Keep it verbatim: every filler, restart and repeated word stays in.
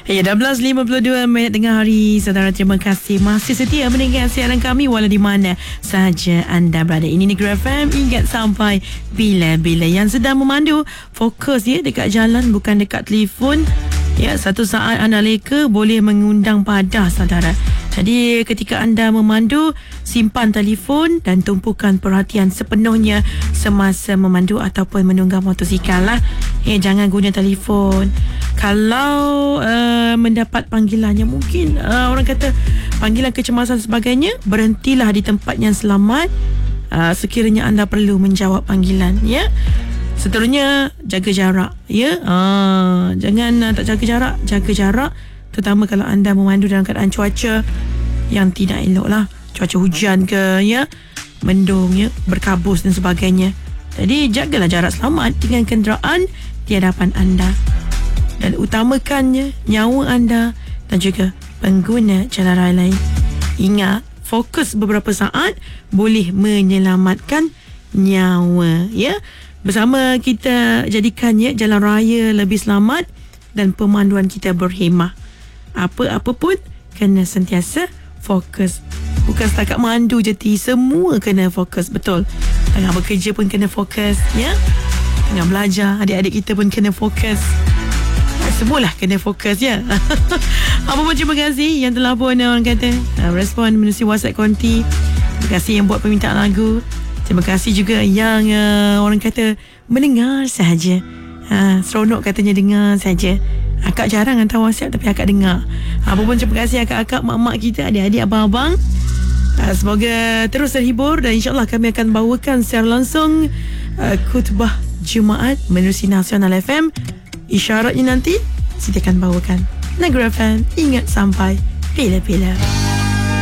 Ya, enam belas lima puluh dua minit tengah hari. Saudara, terima kasih masih setia mendengar siaran kami walau di mana sahaja anda berada. Ini Negeri F M, ingat sampai bila-bila. Yang sedang memandu, fokus ya dekat jalan, bukan dekat telefon. Ya, satu saat anda leka boleh mengundang padah, saudara. Jadi ketika anda memandu, simpan telefon dan tumpukan perhatian sepenuhnya semasa memandu ataupun menunggang motosikal lah. Eh, jangan guna telefon. Kalau uh, mendapat panggilannya, mungkin uh, orang kata panggilan kecemasan sebagainya, berhentilah di tempat yang selamat uh, sekiranya anda perlu menjawab panggilan, ya. Seterusnya, jaga jarak, ya. Uh, jangan uh, tak jaga jarak, jaga jarak. Terutama kalau anda memandu dalam keadaan cuaca yang tidak elok lah. Cuaca hujan ke, ya, mendung, ya, berkabus dan sebagainya. Jadi jagalah jarak selamat dengan kenderaan di hadapan anda. Dan utamakannya nyawa anda dan juga pengguna jalan raya lain. Ingat, fokus beberapa saat boleh menyelamatkan nyawa, ya. Bersama kita jadikannya jalan raya lebih selamat dan pemanduan kita berhemah. Apa-apa pun kena sentiasa fokus. Bukan setakat mandu je, semua kena fokus, betul. Tengah bekerja pun kena fokus, ya. Tengah belajar, adik-adik kita pun kena fokus. Semualah kena fokus, ya. Apa pun terima kasih yang telah pun orang kata uh, respon menerusi WhatsApp konti. Terima kasih yang buat permintaan lagu. Terima kasih juga yang uh, orang kata mendengar sahaja. uh, Seronok katanya dengar saja. Akak jarang hantar WhatsApp tapi akak dengar. Apa pun terima kasih akak-akak, mak-mak kita, adik-adik, abang-abang. uh, Semoga terus terhibur. Dan insyaAllah kami akan bawakan secara langsung uh, khutbah Jumaat menerusi Nasional F M. Isyaratnya nanti Siti akan bawakan Negeri F M, ingat sampai bila-bila.